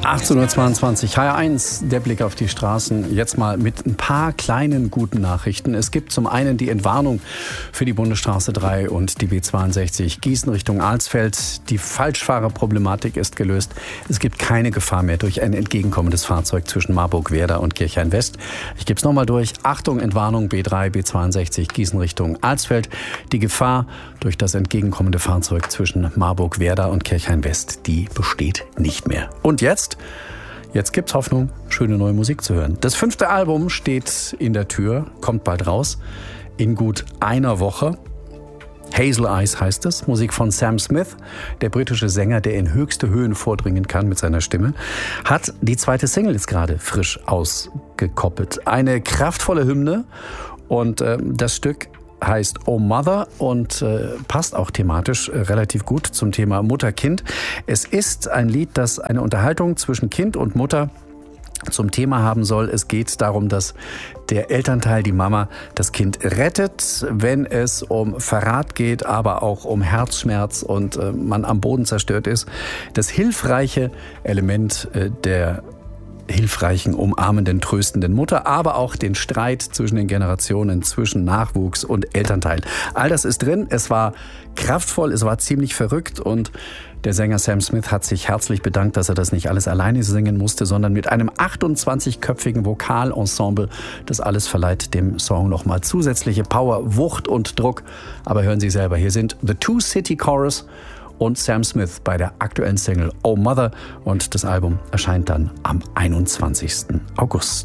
18:22 Uhr, HR1, der Blick auf die Straßen. Jetzt mal mit ein paar kleinen guten Nachrichten. Es gibt zum einen die Entwarnung für die Bundesstraße 3 und die B62 Gießen Richtung Alsfeld. Die Falschfahrerproblematik ist gelöst. Es gibt keine Gefahr mehr durch ein entgegenkommendes Fahrzeug zwischen Marburg-Werder und Kirchhain-West. Ich gebe es nochmal durch. Achtung, Entwarnung B3, B62 Gießen Richtung Alsfeld. Die Gefahr durch das entgegenkommende Fahrzeug zwischen Marburg-Werder und Kirchhain-West, die besteht nicht mehr. Und jetzt gibt's Hoffnung, schöne neue Musik zu hören. Das 5. Album steht in der Tür, kommt bald raus, in gut einer Woche. Hazel Eyes heißt es, Musik von Sam Smith, der britische Sänger, der in höchste Höhen vordringen kann mit seiner Stimme, hat die zweite Single jetzt gerade frisch ausgekoppelt. Eine kraftvolle Hymne und das Stück heißt Oh Mother und passt auch thematisch relativ gut zum Thema Mutter-Kind. Es ist ein Lied, das eine Unterhaltung zwischen Kind und Mutter zum Thema haben soll. Es geht darum, dass der Elternteil, die Mama, das Kind rettet, wenn es um Verrat geht, aber auch um Herzschmerz und man am Boden zerstört ist. Das hilfreiche Element der hilfreichen, umarmenden, tröstenden Mutter, aber auch den Streit zwischen den Generationen, zwischen Nachwuchs und Elternteil. All das ist drin. Es war kraftvoll, es war ziemlich verrückt und der Sänger Sam Smith hat sich herzlich bedankt, dass er das nicht alles alleine singen musste, sondern mit einem 28-köpfigen Vokalensemble. Das alles verleiht dem Song nochmal zusätzliche Power, Wucht und Druck. Aber hören Sie selber, hier sind The Two City Chorus und Sam Smith bei der aktuellen Single Oh Mother und das Album erscheint dann am 21. August.